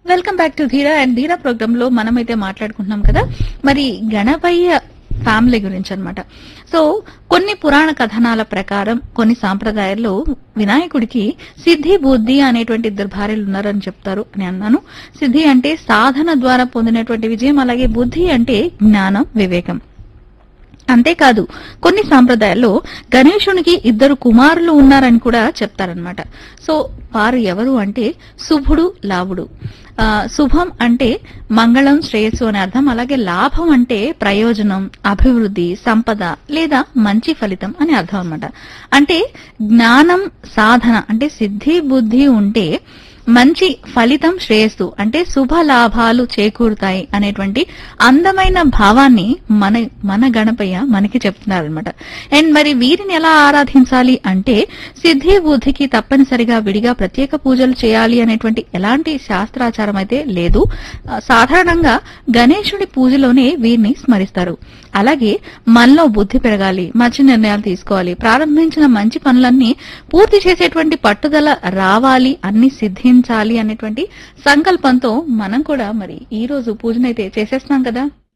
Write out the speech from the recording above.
Welcome back to ధీరా and ధీరా programme లో మనమైతే మాట్లాడుకుంటున్నాం కదా. మరి గణపయ్య ఫ్యామిలీ గురించి అన్నమాట. సో కొన్ని పురాణ కథనాల ప్రకారం కొన్ని సాంప్రదాయాల్లో వినాయకుడికి సిద్ధి బుద్ధి అనేటువంటి ఇద్దరు భార్యలు ఉన్నారని చెప్తారు అని అన్నాను. సిద్ధి అంటే సాధన ద్వారా పొందినటువంటి విజయం, అలాగే బుద్ధి అంటే జ్ఞానం, వివేకం. అంతేకాదు కొన్ని సాంప్రదాయాల్లో గణేశునికి ఇద్దరు కుమారులు ఉన్నారని కూడా చెప్తారనమాట. సో వారు ఎవరు అంటే శుభుడు, లాభుడు. శుభం అంటే మంగళం, శ్రేయస్సు అనే అర్థం. అలాగే లాభం అంటే ప్రయోజనం, అభివృద్ధి, సంపద లేదా మంచి ఫలితం అని అర్థం అన్నమాట. అంటే జ్ఞానం, సాధన అంటే సిద్ధి బుద్ధి ఉంటే మంచి ఫలితం, శ్రేయస్సు అంటే శుభ లాభాలు చేకూరుతాయి అనేటువంటి అందమైన భావాన్ని మన గణపయ్య మనకి చెప్తున్నారనమాట. అండ్ మరి వీరిని ఎలా ఆరాధించాలి అంటే సిద్ధి బుద్ధికి తప్పనిసరిగా విడిగా ప్రత్యేక పూజలు చేయాలి అనేటువంటి ఎలాంటి శాస్త్రాచారం అయితే లేదు. సాధారణంగా గణేశుడి పూజలోనే వీరిని స్మరిస్తారు. అలాగే మనలో బుద్ధి పెరగాలి, మంచి నిర్ణయాలు తీసుకోవాలి, ప్రారంభించిన మంచి పనులన్నీ పూర్తి చేసేటువంటి పట్టుదల రావాలి, అన్ని సిద్ధించాలి అనేటువంటి సంకల్పంతో మనం కూడా మరి ఈ రోజు పూజనైతే చేసేస్తున్నాం కదా.